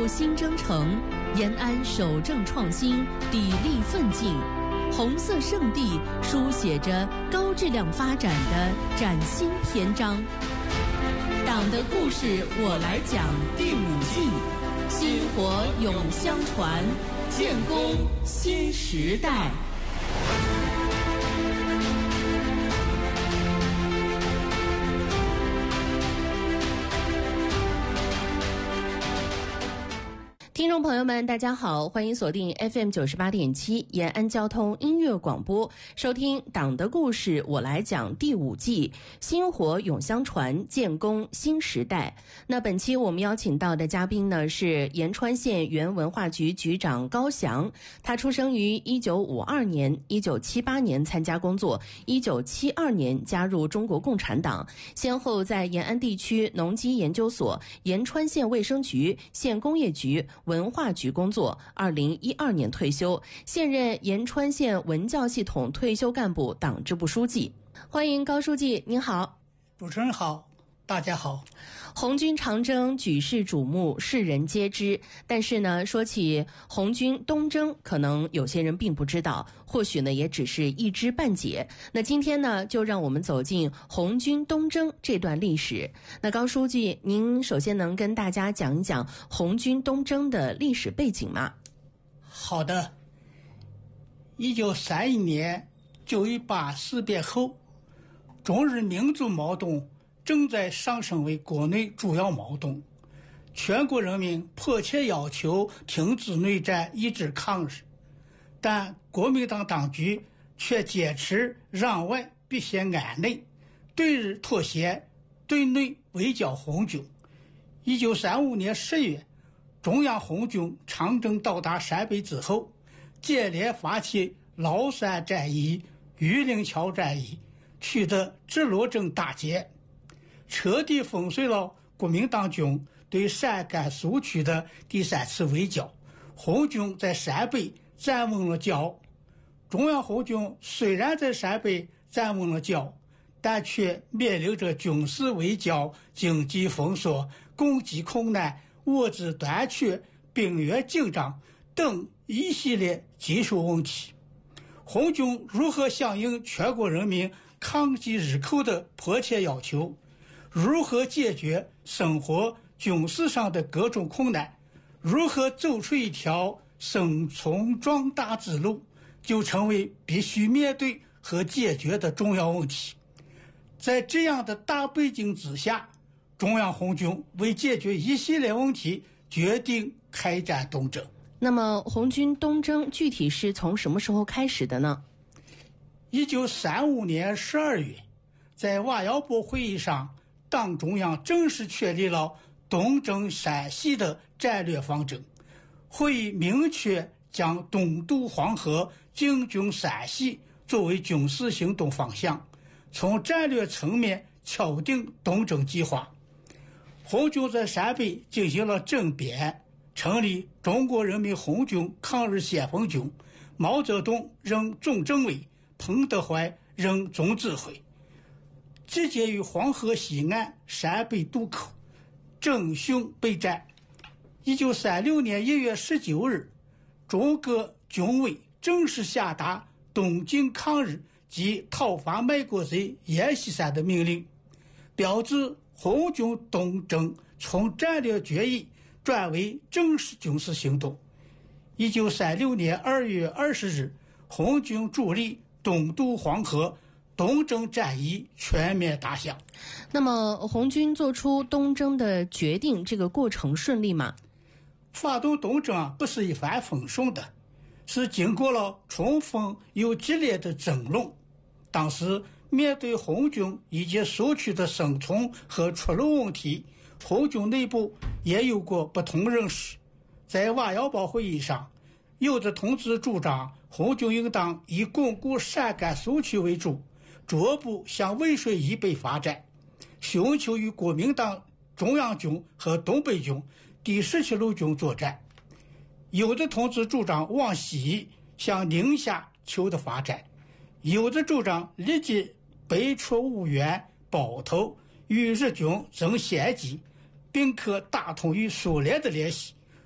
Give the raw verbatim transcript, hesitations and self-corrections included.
新征程，延安守正创新，砥砺奋进。红色圣地书写着高质量发展的崭新篇章。党的故事我来讲第五季，薪火永相传，建功新时代。听众朋友们大家好，欢迎锁定 F M 九十八点七 延安交通音乐广播，收听党的故事我来讲第五季，薪火永相传，建功新时代。那本期我们邀请到的嘉宾呢是延川县原文化局局长高翔，他出生于一九五二年，一九七八年参加工作，一九七二年加入中国共产党，先后在延安地区农机研究所、延川县卫生局、县工业局、文化局工作，二零一二年退休，现任延川县文教系统退休干部、党支部书记。欢迎高书记，您好。 主持人好，大家好。 红军长征举世瞩目，世人皆知，但是呢，说起红军东征，可能有些人并不知道，或许呢也只是一知半解。那今天呢，就让我们走进红军东征这段历史。那高书记，您首先能跟大家讲一讲红军东征的历史背景吗？ 好的。一九三一年九一八事变后，中日民族矛盾正在上升为国内主要矛盾，全国人民迫切要求停止内战，抑制抗日，但国民党当局却坚持攘外必先安内，对日妥协，对内围剿红军。一九三五年十月，中央红军长征到达陕北之后，接连发起崂山战役、榆林桥战役，取得直罗镇大捷，彻底粉碎了国民党军对陕甘苏区的第三次围剿，红军在陕北站稳了脚。中央红军虽然在陕北站稳了脚，但却面临着军事围剿、经济封锁、供给困难、物资短缺、兵源紧张等一系列技术问题。红军如何响应全国人民抗击日寇的迫切要求，如何解决生活军事上的各种困难，如何走出一条生存壮大之路，就成为必须面对和解决的重要问题。在这样的大背景之下，中央红军为解决一系列问题，决定开展东征。 那么红军东征具体是从什么时候开始的呢？ 一九三五年十二月，在瓦窑堡会议上，党中央正式确立了东征陕西的战略方针。会议明确将东渡黄河、进军陕西作为军事行动方向，从战略层面敲定东征计划。红军在陕北进行了政变，成立中国人民红军抗日先锋军，毛泽东任总政委，彭德怀任总指挥，集结于黄河西岸陕北渡口，征询备战。一九三六年一月十九日，中革军委正式下达东进抗日及讨伐卖国贼阎锡山的命令，标志红军东征从战略决议转为正式军事行动。一九三六年二月二十日，红军主力东渡黄河，东征战役全面打响。 那么红军做出东征的决定，这个过程顺利吗？ 发动东征不是一帆风顺的，是经过了充分又激烈的争论。当时面对红军以及苏区的生存和出路问题，红军内部也有过不同认识。在瓦窑堡会议上，有的同志主张红军应当以巩固陕甘苏区为主，逐步向渭水以北发展，寻求与国民党中央军和东北军第十七路军作战。有的同志主张往西向宁夏求的发展，有的主张立即北出五原、包头，与日军争先机，并可打通与苏联的联系，